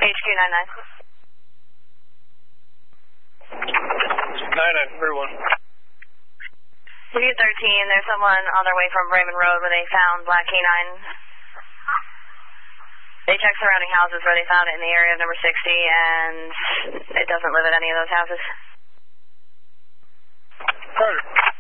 HQ 99. 99, everyone. HQ 13, there's someone on their way from Raymond Road where they found Black K9. They checked surrounding houses where they found it in the area of number 60, and it doesn't live at any of those houses. Carter.